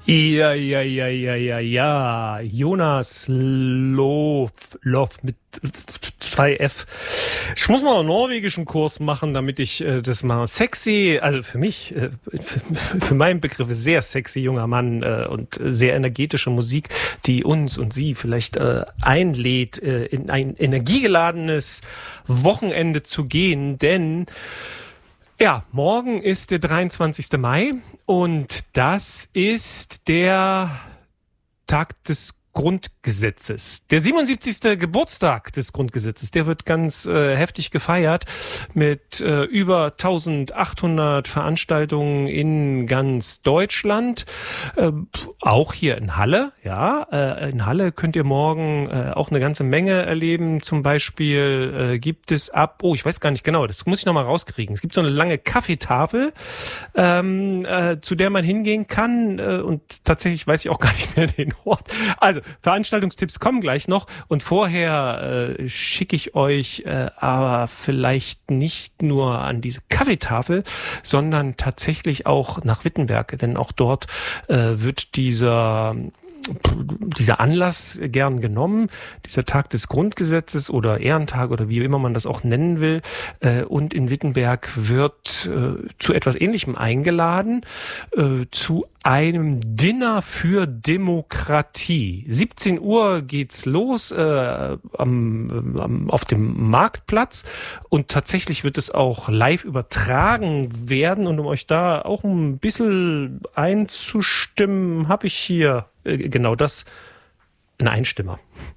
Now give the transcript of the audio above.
Ja. Jonas Löw mit 2F. Ich muss mal einen norwegischen Kurs machen, damit ich das mal sexy, also für mich, für meinen Begriff sehr sexy junger Mann und sehr energetische Musik, die uns und Sie vielleicht einlädt, in ein energiegeladenes Wochenende zu gehen, denn ja, morgen ist der 23. Mai und das ist der Tag des Grundgesetzes. Der 77. Geburtstag des Grundgesetzes, der wird ganz heftig gefeiert mit über 1800 Veranstaltungen in ganz Deutschland, auch hier in Halle. Ja, in Halle könnt ihr morgen auch eine ganze Menge erleben. Zum Beispiel gibt es ich weiß gar nicht genau, das muss ich nochmal rauskriegen. Es gibt so eine lange Kaffeetafel, zu der man hingehen kann und tatsächlich weiß ich auch gar nicht mehr den Ort. Also, Veranstaltungstipps kommen gleich noch und vorher schicke ich euch aber vielleicht nicht nur an diese Kaffeetafel, sondern tatsächlich auch nach Wittenberg, denn auch dort wird dieser Anlass gern genommen, dieser Tag des Grundgesetzes oder Ehrentag oder wie immer man das auch nennen will. Und in Wittenberg wird zu etwas Ähnlichem eingeladen, zu einem Dinner für Demokratie. 17 Uhr geht's los auf dem Marktplatz und tatsächlich wird es auch live übertragen werden. Und um euch da auch ein bisschen einzustimmen, habe ich hier genau das, ein Einstimmer.